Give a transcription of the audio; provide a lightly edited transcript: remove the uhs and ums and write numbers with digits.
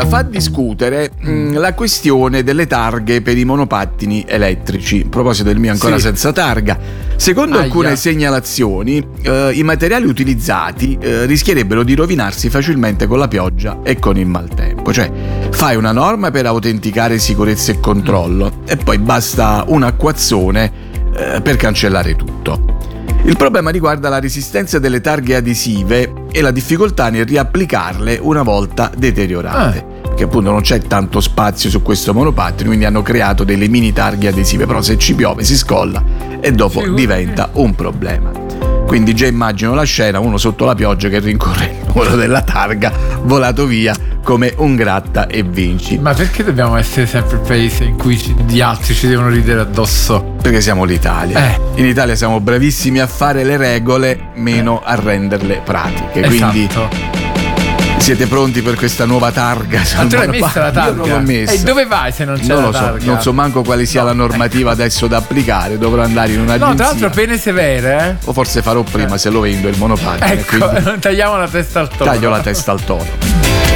Allora, fa discutere la questione delle targhe per i monopattini elettrici. A proposito del mio ancora senza targa, secondo alcune segnalazioni, i materiali utilizzati rischierebbero di rovinarsi facilmente con la pioggia e con il maltempo. Cioè, fai una norma per autenticare sicurezza e controllo e poi basta un acquazzone per cancellare tutto. Il problema riguarda la resistenza delle targhe adesive e la difficoltà nel riapplicarle una volta deteriorate. Che appunto non c'è tanto spazio su questo monopattino, quindi hanno creato delle mini targhe adesive, però se ci piove si scolla e dopo diventa un problema. Quindi già immagino la scena, uno sotto la pioggia che rincorre il numero della targa, volato via come un gratta e vinci. Ma perché dobbiamo essere sempre il paese in cui gli altri ci devono ridere addosso? Perché siamo l'Italia. In Italia siamo bravissimi a fare le regole, meno a renderle pratiche. Quindi siete pronti per questa nuova targa? Ma tu l'hai messa la targa? Io non l'ho messa. E dove vai se non c'è non la lo targa? So, non so manco quale sia la normativa adesso da applicare. Dovrò andare in un'agenzia. No, tra l'altro pene severe, O forse farò prima se lo vendo il monopattino. Ecco, quindi tagliamo la testa al toro. taglio la testa al toro.